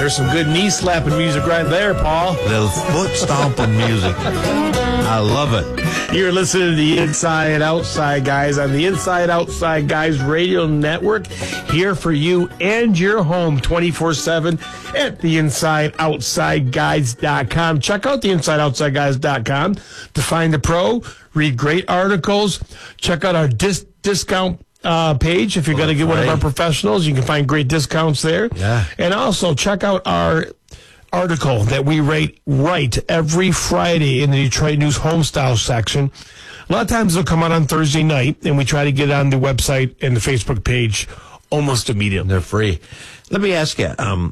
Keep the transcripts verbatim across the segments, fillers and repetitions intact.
There's some good knee slapping music right there, Paul. The foot stomping music. I love it. You're listening to the Inside Outside Guys on the Inside Outside Guys Radio Network. Here for you and your home twenty-four seven at the inside outside guys dot com. Check out the inside outside guys dot com to find the pro, read great articles, check out our dis- discount uh, page. If you're going to get one of our professionals, you can find great discounts there. Yeah. And also check out our article that we rate write every Friday in the Detroit News Homestyle section. A lot of times they'll come out on Thursday night, and we try to get it on the website and the Facebook page almost immediately. They're free. Let me ask you, um,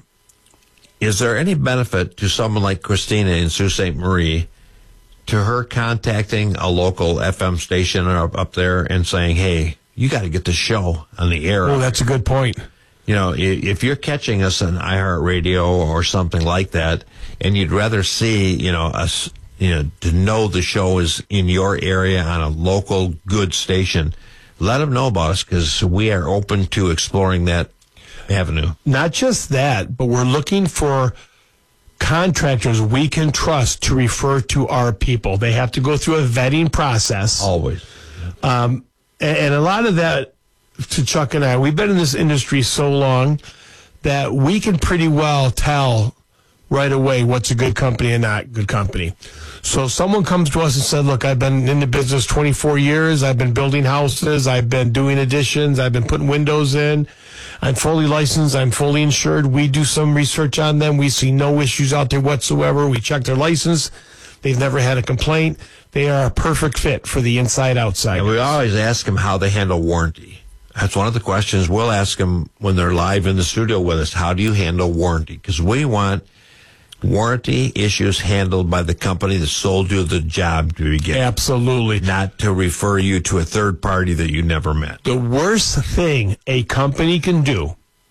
is there any benefit to someone like Christina in Sault Ste. Marie to her contacting a local F M station up, up there and saying, hey, you got to get the show on the air? Oh, that's a good point. You know, if you're catching us on iHeartRadio or something like that, and you'd rather see, you know, us, you know, to know the show is in your area on a local good station, let them know about us, because we are open to exploring that avenue. Not just that, but we're looking for contractors we can trust to refer to our people. They have to go through a vetting process. Always. Um, and, and a lot of that, to Chuck and I, we've been in this industry so long that we can pretty well tell right away what's a good company and not good company. So if someone comes to us and said, look, I've been in the business twenty-four years, I've been building houses, I've been doing additions, I've been putting windows in, I'm fully licensed, I'm fully insured, we do some research on them, we see no issues out there whatsoever, we check their license, they've never had a complaint, they are a perfect fit for the inside-outside. And we always ask them how they handle warranty. That's one of the questions we'll ask them when they're live in the studio with us. How do you handle warranty? Because we want warranty issues handled by the company that sold you the job to begin. Absolutely. Not to refer you to a third party that you never met. The worst thing a company can do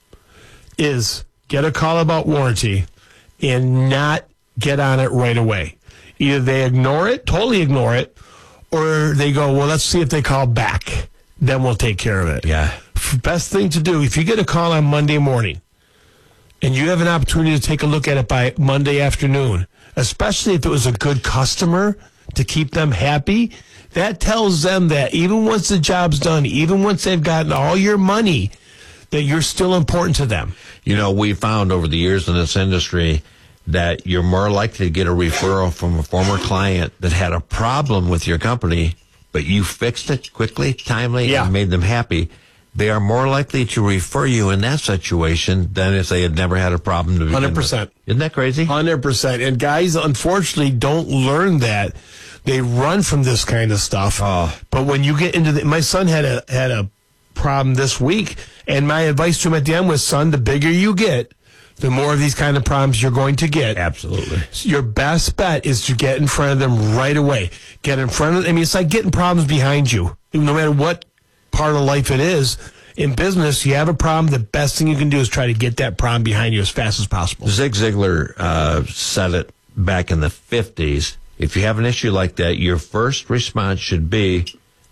is get a call about warranty and not get on it right away. Either they ignore it, totally ignore it, or they go, well, let's see if they call back. Then we'll take care of it. Yeah. Best thing to do, if you get a call on Monday morning and you have an opportunity to take a look at it by Monday afternoon, especially if it was a good customer, to keep them happy, that tells them that even once the job's done, even once they've gotten all your money, that you're still important to them. You know, we found over the years in this industry that you're more likely to get a referral from a former client that had a problem with your company, but you fixed it quickly, timely, yeah. and made them happy. They are more likely to refer you in that situation than if they had never had a problem to begin one hundred percent. with. Isn't that crazy? one hundred percent. And guys, unfortunately, don't learn that. They run from this kind of stuff. Oh. But when you get into the... My son had a had a problem this week, and my advice to him at the end was, son, the bigger you get, the more of these kind of problems you're going to get. Absolutely. Your best bet is to get in front of them right away. Get in front of them. I mean, it's like getting problems behind you. No matter what part of life it is, in business, you have a problem, the best thing you can do is try to get that problem behind you as fast as possible. Zig Ziglar uh, said it back in the fifties. If you have an issue like that, your first response should be,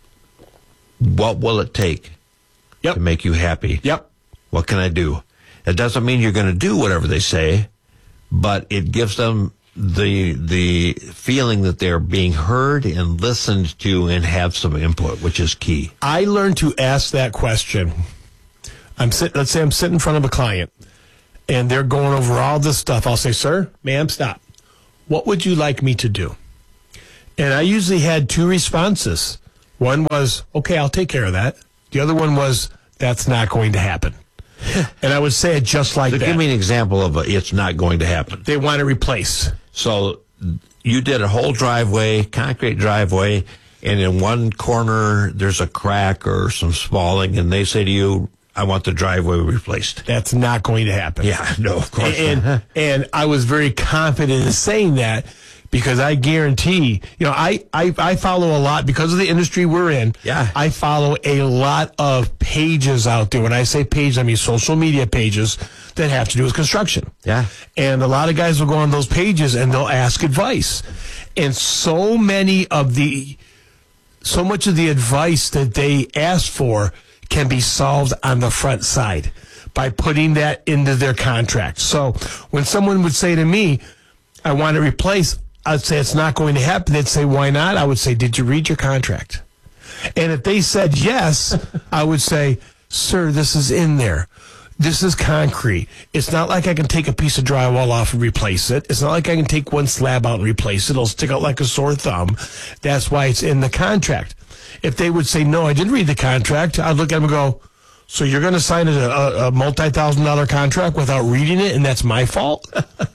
what will it take yep. to make you happy? Yep. What can I do? It doesn't mean you're going to do whatever they say, but it gives them the the feeling that they're being heard and listened to and have some input, which is key. I learned to ask that question. I'm sit, let's say I'm sitting in front of a client, and they're going over all this stuff. I'll say, sir, ma'am, stop. What would you like me to do? And I usually had two responses. One was, okay, I'll take care of that. The other one was, that's not going to happen. And I would say it just like so that. Give me an example of a, it's not going to happen. They want to replace. So you did a whole driveway, concrete driveway, and in one corner there's a crack or some spalling, and they say to you, I want the driveway replaced. That's not going to happen. Yeah, no, of course and, not. And I was very confident in saying that, because I guarantee, you know, I, I, I follow a lot, because of the industry we're in. Yeah. I follow a lot of pages out there. When I say page, I mean social media pages that have to do with construction. Yeah. And a lot of guys will go on those pages and they'll ask advice. And so many of the, so much of the advice that they ask for can be solved on the front side. by putting that into their contract. So when someone would say to me, I want to replace, I'd say it's not going to happen. They'd say, why not? I would say, did you read your contract? And if they said yes, I would say, sir, this is in there. This is concrete. It's not like I can take a piece of drywall off and replace it. It's not like I can take one slab out and replace it. It'll stick out like a sore thumb. That's why it's in the contract. If they would say, no, I didn't read the contract, I'd look at them and go, so you're going to sign a, a, a multi-thousand dollar contract without reading it, and that's my fault?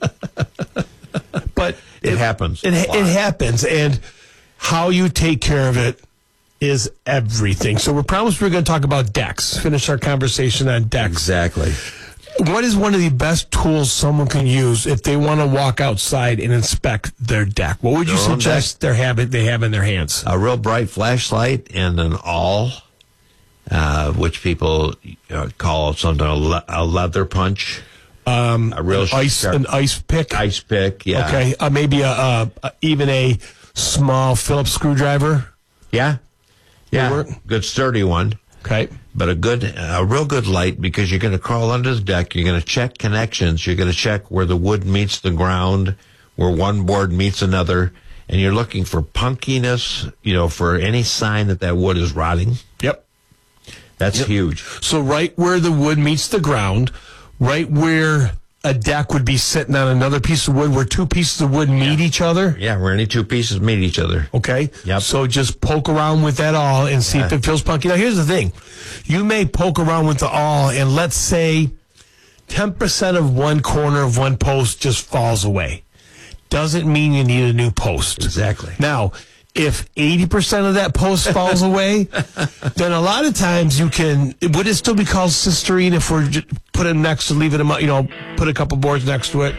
But It, it happens. It, it happens. And how you take care of it is everything. So we promised we we're going to talk about decks, finish our conversation on decks. Exactly. What is one of the best tools someone can use if they want to walk outside and inspect their deck? What would you Their own suggest they have it, they have in their hands? A real bright flashlight and an awl, uh, which people uh, call something a, le- a leather punch. Um, a real an ice, sharp an ice pick. ice pick. Yeah. Okay. Uh, maybe a, a, a even a small Phillips screwdriver. Yeah. Yeah. work? Good sturdy one. Okay. But a good, a real good light, because you're going to crawl under the deck. You're going to check connections. You're going to check where the wood meets the ground, where one board meets another, and you're looking for punkiness. You know, for any sign that that wood is rotting. Yep. That's Yep. huge. So right where the wood meets the ground, right where a deck would be sitting on another piece of wood, where two pieces of wood meet each other. Yeah, where any two pieces meet each other. Okay. Yep. So just poke around with that awl and see if it feels punky. Now, here's the thing. You may poke around with the awl, and let's say ten percent of one corner of one post just falls away. Doesn't mean you need a new post. Exactly. Now, if eighty percent of that post falls away, then a lot of times you can, would it still be called cisterine if we're just put it next to, leave it, you know, put a couple boards next to it?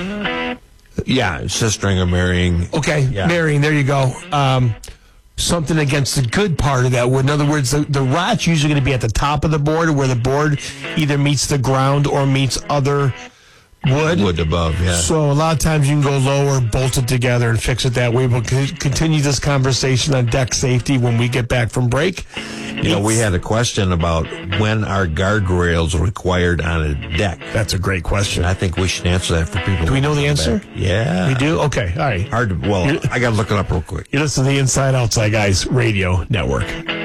Yeah, sistering or marrying. Okay, Yeah. marrying, there you go. Um, something against the good part of that wood. In other words, the, the rot's usually going to be at the top of the board, where the board either meets the ground or meets other wood. Wood above, yeah. So a lot of times you can go lower, bolt it together, and fix it that way. We'll c- continue this conversation on deck safety when we get back from break. You know, we had a question about when are guardrails required on a deck. That's a great question. I think we should answer that for people. Do we know the Come answer? back. Yeah. We do? Okay, all right. Hard to, well, I got to look it up real quick. You listen to the Inside Outside Guys Radio Network.